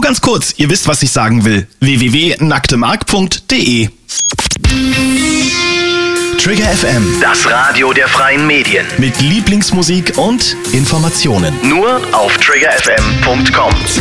ganz kurz, ihr wisst, was ich sagen will. www.nacktemark.de. Trigger FM, Das Radio der freien Medien. mit Lieblingsmusik und Informationen. Nur auf triggerfm.com.